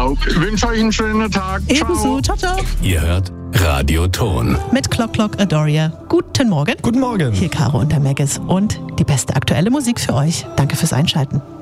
Genau. Ich wünsche euch einen schönen Tag. Ebenso. Ciao, ciao. Ihr hört Radio Ton. Mit Clock Clock Adoria. Guten Morgen. Guten Morgen. Hier Caro und der Maggis und die beste aktuelle Musik für euch. Danke fürs Einschalten.